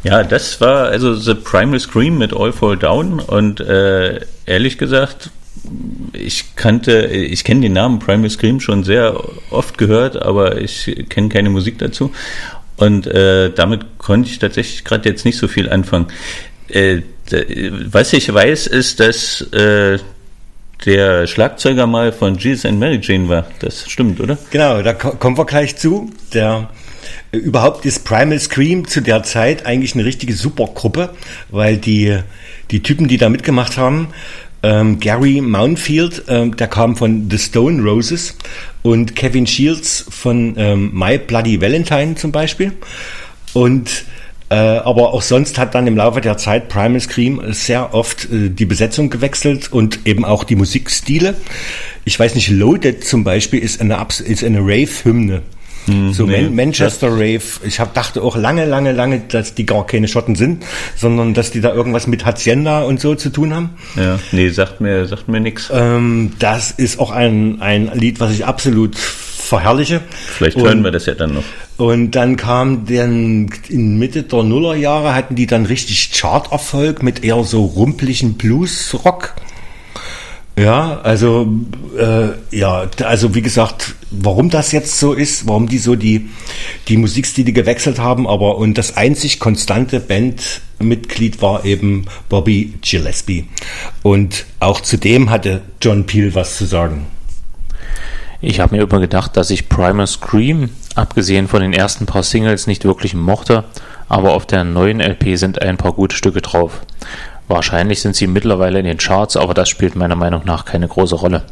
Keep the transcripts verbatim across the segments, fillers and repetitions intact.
Ja, das war also The Primal Scream mit All Fall Down und äh, ehrlich gesagt, ich kannte, ich kenne den Namen Primal Scream schon sehr oft gehört, aber ich kenne keine Musik dazu und äh, damit konnte ich tatsächlich gerade jetzt nicht so viel anfangen. Äh, was ich weiß, ist, dass äh, der Schlagzeuger mal von Jesus and Mary Chain war. Das stimmt, oder? Genau, da ko- kommen wir gleich zu. Der äh, überhaupt ist Primal Scream zu der Zeit eigentlich eine richtige Supergruppe, weil die die Typen, die da mitgemacht haben, ähm, Gary Mountfield, ähm, der kam von The Stone Roses und Kevin Shields von ähm, My Bloody Valentine zum Beispiel. Und äh, aber auch sonst hat dann im Laufe der Zeit Primal Scream sehr oft äh, die Besetzung gewechselt und eben auch die Musikstile. Ich weiß nicht, Loaded zum Beispiel ist eine, Abs- ist eine Rave-Hymne. Hm, so nee, Man- Manchester das Rave. Ich hab, dachte auch lange, lange, lange, dass die gar keine Schotten sind, sondern dass die da irgendwas mit Hacienda und so zu tun haben. Ja, nee, sagt mir, sagt mir nix. Ähm, das ist auch ein, ein Lied, was ich absolut verherrliche. Vielleicht hören und, wir das ja dann noch. Und dann kam dann in Mitte der Nullerjahre hatten die dann richtig Charterfolg mit eher so rumpeligen Bluesrock. Ja, also äh, ja, also wie gesagt, warum das jetzt so ist, warum die so die die Musikstile gewechselt haben, aber und das einzig konstante Bandmitglied war eben Bobby Gillespie. Und auch zu dem hatte John Peel was zu sagen. Ich habe mir immer gedacht, dass ich Primal Scream, abgesehen von den ersten paar Singles, nicht wirklich mochte, aber auf der neuen L P sind ein paar gute Stücke drauf. Wahrscheinlich sind sie mittlerweile in den Charts, aber das spielt meiner Meinung nach keine große Rolle.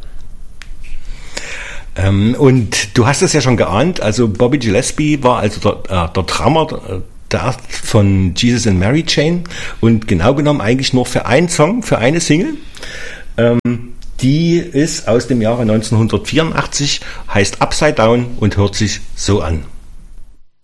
Ähm, und du hast es ja schon geahnt, also Bobby Gillespie war also der, äh, der Drummer der von Jesus and Mary Chain und genau genommen eigentlich nur für einen Song, für eine Single. Ähm, die ist aus dem Jahre neunzehnhundertvierundachtzig, heißt Upside Down und hört sich so an.